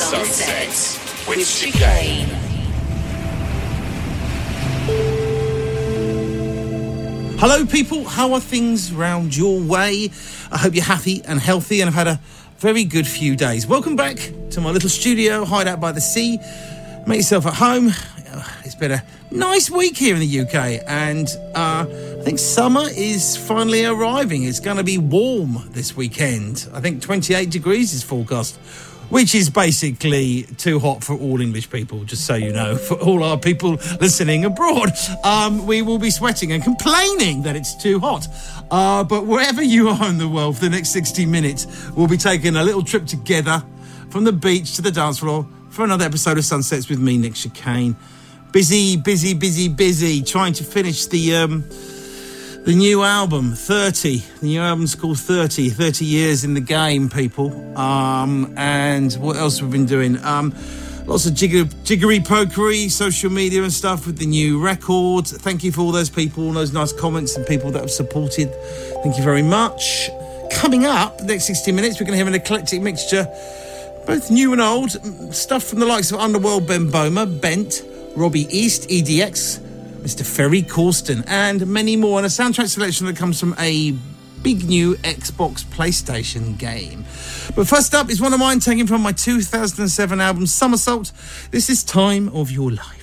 Sunsets with Chicane. Hello people, how are things round your way? I hope you're happy and healthy and have had a very good few days. Welcome back to my little studio, hideout by the sea. Make yourself at home. It's been a nice week here in the UK and I think summer is finally arriving. It's going to be warm this weekend. I think 28 degrees is forecast, which is basically too hot for all English people, just so you know, for all our people listening abroad. We will be sweating and complaining that it's too hot. But wherever you are in the world, for the next 60 minutes, we'll be taking a little trip together from the beach to the dance floor for another episode of Sunsets with me, Nick Chicane. Busy, trying to finish the new album, 30. The new album's called 30 years in the game, people. And what else have we been doing? Lots of jiggery pokery, social media and stuff with the new record. Thank you for all those people, all those nice comments and people that have supported. Thank you very much. Coming up, the next 60 minutes, we're going to have an eclectic mixture, both new and old. Stuff from the likes of Underworld, Ben Boma, Bent, Robbie East, EDX, Mr. Ferry Corsten, and many more, and a soundtrack selection that comes from a big new Xbox PlayStation game. But first up is one of mine taken from my 2007 album Somersault. This is Time of Your Life.